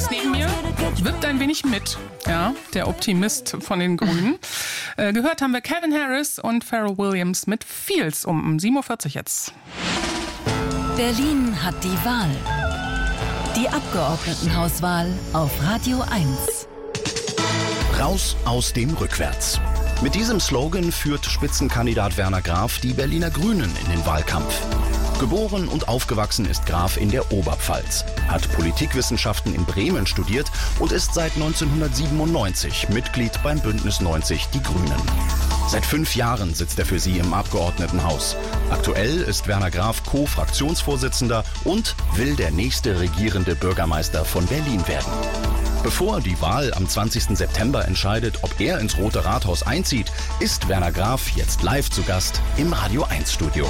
links neben mir wippt ein wenig mit. Ja, der Optimist von den Grünen. Gehört haben wir Calvin Harris und Pharrell Williams mit Feels um 7.40 Uhr jetzt. Berlin hat die Wahl. Die Abgeordnetenhauswahl auf Radio 1. Raus aus dem Rückwärts. Mit diesem Slogan führt Spitzenkandidat Werner Graf die Berliner Grünen in den Wahlkampf. Geboren und aufgewachsen ist Graf in der Oberpfalz, hat Politikwissenschaften in Bremen studiert und ist seit 1997 Mitglied beim Bündnis 90 Die Grünen. Seit 5 Jahren sitzt er für sie im Abgeordnetenhaus. Aktuell ist Werner Graf Co-Fraktionsvorsitzender und will der nächste regierende Bürgermeister von Berlin werden. Bevor die Wahl am 20. September entscheidet, ob er ins Rote Rathaus einzieht, ist Werner Graf jetzt live zu Gast im Radio 1 Studio.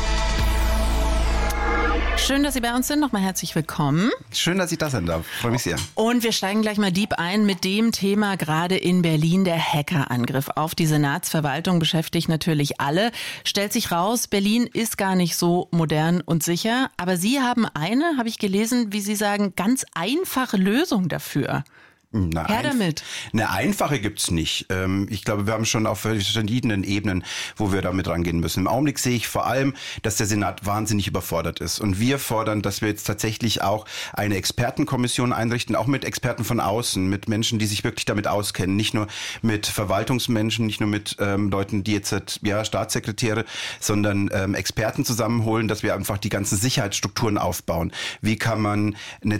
Schön, dass Sie bei uns sind. Nochmal herzlich willkommen. Schön, dass ich da sein darf. Freue mich sehr. Und wir steigen gleich mal deep ein mit dem Thema gerade in Berlin. Der Hackerangriff auf die Senatsverwaltung beschäftigt natürlich alle. Stellt sich raus, Berlin ist gar nicht so modern und sicher. Aber Sie haben eine, habe ich gelesen, wie Sie sagen, ganz einfache Lösung dafür. Her damit. Eine einfache gibt's nicht. Ich glaube, wir haben schon auf verschiedenen Ebenen, wo wir damit rangehen müssen. Im Augenblick sehe ich vor allem, dass der Senat wahnsinnig überfordert ist. Und wir fordern, dass wir jetzt tatsächlich auch eine Expertenkommission einrichten, auch mit Experten von außen, mit Menschen, die sich wirklich damit auskennen. Nicht nur mit Verwaltungsmenschen, nicht nur mit Leuten, die jetzt, Staatssekretäre, sondern Experten zusammenholen, dass wir einfach die ganzen Sicherheitsstrukturen aufbauen. Wie kann man eine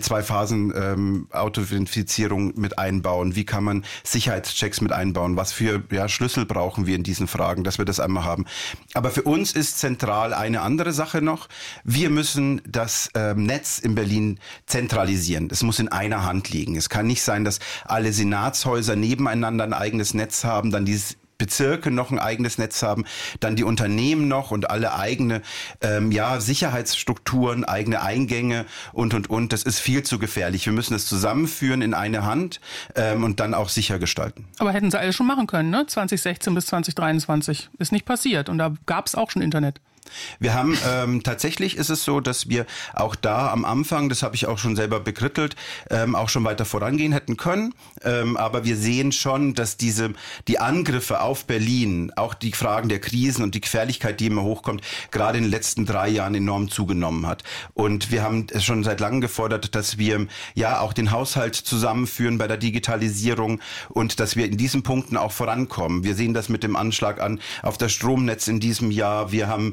2-Phasen-Authentifizierung mit einbauen? Wie kann man Sicherheitschecks mit einbauen? Was für Schlüssel brauchen wir in diesen Fragen, dass wir das einmal haben? Aber für uns ist zentral eine andere Sache noch. Wir müssen das Netz in Berlin zentralisieren. Es muss in einer Hand liegen. Es kann nicht sein, dass alle Senatshäuser nebeneinander ein eigenes Netz haben, dann dieses Bezirke noch ein eigenes Netz haben, dann die Unternehmen noch und alle eigene Sicherheitsstrukturen, eigene Eingänge und. Das ist viel zu gefährlich. Wir müssen es zusammenführen in eine Hand und dann auch sicher gestalten. Aber hätten sie alle schon machen können, ne? 2016 bis 2023. Ist nicht passiert und da gab es auch schon Internet. Wir haben, tatsächlich ist es so, dass wir auch da am Anfang, das habe ich auch schon selber bekrittelt, auch schon weiter vorangehen hätten können. Aber wir sehen schon, dass die Angriffe auf Berlin, auch die Fragen der Krisen und die Gefährlichkeit, die immer hochkommt, gerade in den letzten 3 Jahren enorm zugenommen hat. Und wir haben schon seit langem gefordert, dass wir auch den Haushalt zusammenführen bei der Digitalisierung und dass wir in diesen Punkten auch vorankommen. Wir sehen das mit dem Anschlag auf das Stromnetz in diesem Jahr. Wir haben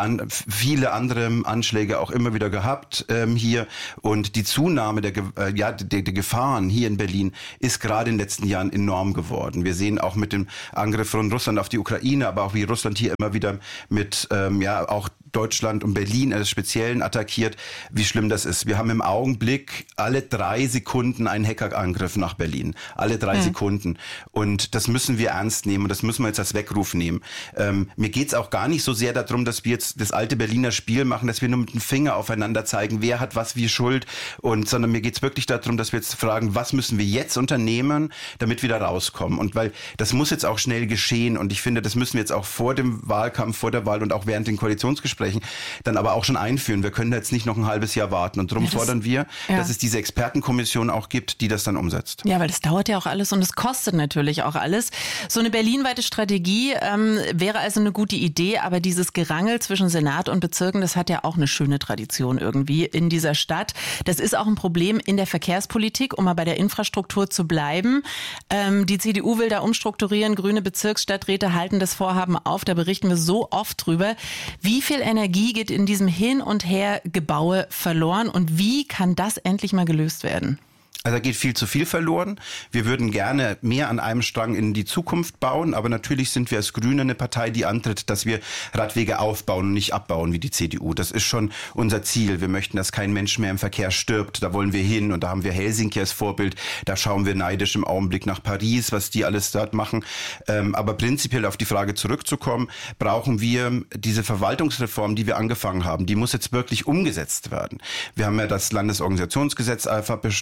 viele andere Anschläge auch immer wieder gehabt hier und die Zunahme der Gefahren hier in Berlin ist gerade in den letzten Jahren enorm geworden. Wir sehen auch mit dem Angriff von Russland auf die Ukraine, aber auch wie Russland hier immer wieder mit auch Deutschland und Berlin als Speziellen attackiert, wie schlimm das ist. Wir haben im Augenblick alle 3 Sekunden einen Hackerangriff nach Berlin. Alle 3 Sekunden. Und das müssen wir ernst nehmen und das müssen wir jetzt als Weckruf nehmen. Mir geht's auch gar nicht so sehr darum, dass wir jetzt das alte Berliner Spiel machen, dass wir nur mit dem Finger aufeinander zeigen, wer hat was wie Schuld, sondern mir geht's wirklich darum, dass wir jetzt fragen, was müssen wir jetzt unternehmen, damit wir da rauskommen. Und weil das muss jetzt auch schnell geschehen und ich finde, das müssen wir jetzt auch vor dem Wahlkampf, vor der Wahl und auch während den Koalitionsgesprächen dann aber auch schon einführen. Wir können jetzt nicht noch ein halbes Jahr warten und darum fordern wir, dass es diese Expertenkommission auch gibt, die das dann umsetzt. Ja, weil das dauert ja auch alles und es kostet natürlich auch alles. So eine berlinweite Strategie wäre also eine gute Idee, aber dieses Gerangel zwischen Senat und Bezirken, das hat ja auch eine schöne Tradition irgendwie in dieser Stadt. Das ist auch ein Problem in der Verkehrspolitik, um mal bei der Infrastruktur zu bleiben. Die CDU will da umstrukturieren, grüne Bezirksstadträte halten das Vorhaben auf, da berichten wir so oft drüber. Wie viel Energie geht in diesem Hin- und Her-Gebaue verloren und wie kann das endlich mal gelöst werden? Also da geht viel zu viel verloren. Wir würden gerne mehr an einem Strang in die Zukunft bauen, aber natürlich sind wir als Grüne eine Partei, die antritt, dass wir Radwege aufbauen und nicht abbauen wie die CDU. Das ist schon unser Ziel. Wir möchten, dass kein Mensch mehr im Verkehr stirbt. Da wollen wir hin und da haben wir Helsinki als Vorbild. Da schauen wir neidisch im Augenblick nach Paris, was die alles dort machen. Aber prinzipiell auf die Frage zurückzukommen, brauchen wir diese Verwaltungsreform, die wir angefangen haben. Die muss jetzt wirklich umgesetzt werden. Wir haben ja das Landesorganisationsgesetz einfach beschlossen,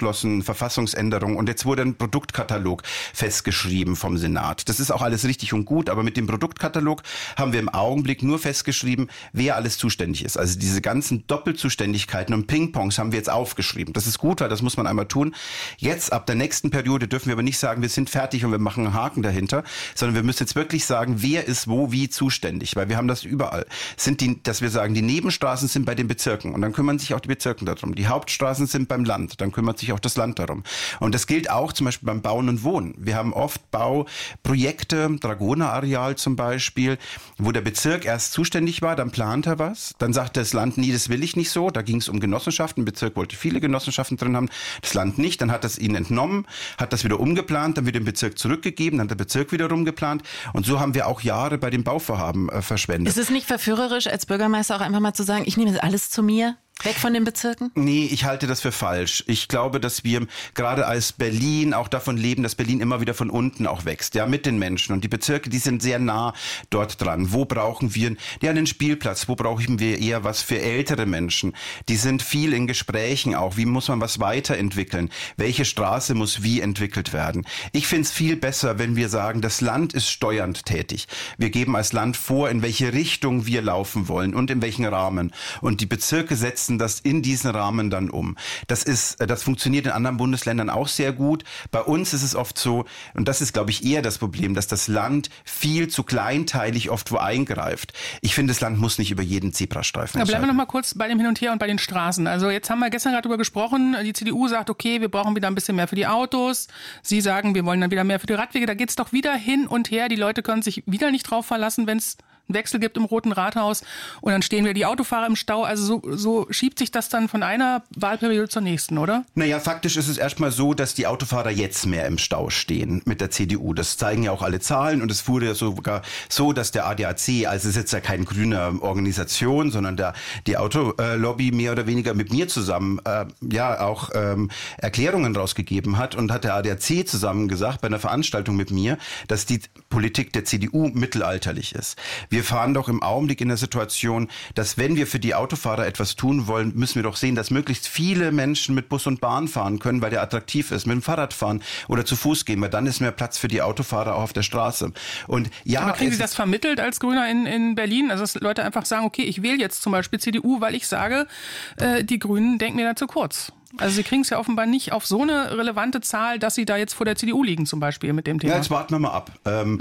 Verfassungsänderung und jetzt wurde ein Produktkatalog festgeschrieben vom Senat. Das ist auch alles richtig und gut, aber mit dem Produktkatalog haben wir im Augenblick nur festgeschrieben, wer alles zuständig ist. Also diese ganzen Doppelzuständigkeiten und Ping-Pongs haben wir jetzt aufgeschrieben. Das ist gut, weil das muss man einmal tun. Jetzt, ab der nächsten Periode, dürfen wir aber nicht sagen, wir sind fertig und wir machen einen Haken dahinter, sondern wir müssen jetzt wirklich sagen, wer ist wo wie zuständig, weil wir haben das überall. Dass wir sagen, die Nebenstraßen sind bei den Bezirken und dann kümmern sich auch die Bezirke darum. Die Hauptstraßen sind beim Land, dann kümmert sich auch das Land darum. Und das gilt auch zum Beispiel beim Bauen und Wohnen. Wir haben oft Bauprojekte, Dragoner-Areal zum Beispiel, wo der Bezirk erst zuständig war, dann plant er was, dann sagt das Land, nee, das will ich nicht so, da ging es um Genossenschaften, der Bezirk wollte viele Genossenschaften drin haben, das Land nicht, dann hat das ihnen entnommen, hat das wieder umgeplant, dann wird dem Bezirk zurückgegeben, dann hat der Bezirk wieder rumgeplant und so haben wir auch Jahre bei den Bauvorhaben verschwendet. Ist es nicht verführerisch, als Bürgermeister auch einfach mal zu sagen, ich nehme das alles zu mir? Weg von den Bezirken? Nee, ich halte das für falsch. Ich glaube, dass wir gerade als Berlin auch davon leben, dass Berlin immer wieder von unten auch wächst, ja, mit den Menschen. Und die Bezirke, die sind sehr nah dort dran. Wo brauchen wir einen Spielplatz? Wo brauchen wir eher was für ältere Menschen? Die sind viel in Gesprächen auch. Wie muss man was weiterentwickeln? Welche Straße muss wie entwickelt werden? Ich finde es viel besser, wenn wir sagen, das Land ist steuernd tätig. Wir geben als Land vor, in welche Richtung wir laufen wollen und in welchen Rahmen. Und die Bezirke setzen das in diesen Rahmen dann um. Das funktioniert in anderen Bundesländern auch sehr gut. Bei uns ist es oft so, und das ist, glaube ich, eher das Problem, dass das Land viel zu kleinteilig oft wo eingreift. Ich finde, das Land muss nicht über jeden Zebrastreifen entscheiden. Bleiben wir noch mal kurz bei dem Hin und Her und bei den Straßen. Also jetzt haben wir gestern gerade darüber gesprochen, die CDU sagt, okay, wir brauchen wieder ein bisschen mehr für die Autos. Sie sagen, wir wollen dann wieder mehr für die Radwege. Da geht es doch wieder hin und her. Die Leute können sich wieder nicht drauf verlassen, wenn es einen Wechsel gibt im Roten Rathaus und dann stehen wieder die Autofahrer im Stau. Also so schiebt sich das dann von einer Wahlperiode zur nächsten, oder? Naja, faktisch ist es erstmal so, dass die Autofahrer jetzt mehr im Stau stehen mit der CDU. Das zeigen ja auch alle Zahlen und es wurde ja sogar so, dass der ADAC, also es ist jetzt ja keine grüne Organisation, sondern die Autolobby mehr oder weniger mit mir zusammen auch Erklärungen rausgegeben hat und hat der ADAC zusammen gesagt bei einer Veranstaltung mit mir, dass die Politik der CDU mittelalterlich ist. Wir fahren doch im Augenblick in der Situation, dass wenn wir für die Autofahrer etwas tun wollen, müssen wir doch sehen, dass möglichst viele Menschen mit Bus und Bahn fahren können, weil der attraktiv ist, mit dem Fahrrad fahren oder zu Fuß gehen, weil dann ist mehr Platz für die Autofahrer auch auf der Straße. Und ja, aber kriegen Sie das vermittelt als Grüner in Berlin? Also dass Leute einfach sagen, okay, ich wähle jetzt zum Beispiel CDU, weil ich sage, die Grünen denken mir da zu kurz. Also Sie kriegen es ja offenbar nicht auf so eine relevante Zahl, dass Sie da jetzt vor der CDU liegen zum Beispiel mit dem Thema. Ja, jetzt warten wir mal ab.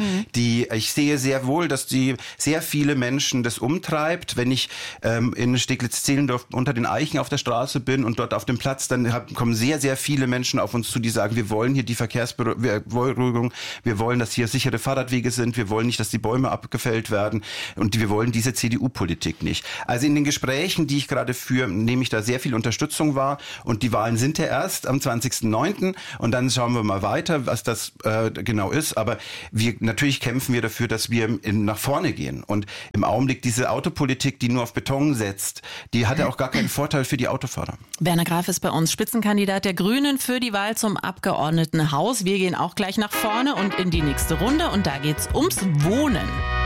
Ich sehe sehr wohl, dass die sehr viele Menschen das umtreibt. Wenn ich in Steglitz-Zehlendorf unter den Eichen auf der Straße bin und dort auf dem Platz, dann kommen sehr, sehr viele Menschen auf uns zu, die sagen, wir wollen hier die Verkehrsberuhigung, wir wollen, dass hier sichere Fahrradwege sind, wir wollen nicht, dass die Bäume abgefällt werden und wir wollen diese CDU-Politik nicht. Also in den Gesprächen, die ich gerade führe, nehme ich da sehr viel Unterstützung wahr und die Wahlen sind ja erst am 20.09. und dann schauen wir mal weiter, was das genau ist. Aber natürlich kämpfen wir dafür, dass wir nach vorne gehen. Und im Augenblick diese Autopolitik, die nur auf Beton setzt, die hat ja auch gar keinen Vorteil für die Autofahrer. Werner Graf ist bei uns Spitzenkandidat der Grünen für die Wahl zum Abgeordnetenhaus. Wir gehen auch gleich nach vorne und in die nächste Runde und da geht's ums Wohnen.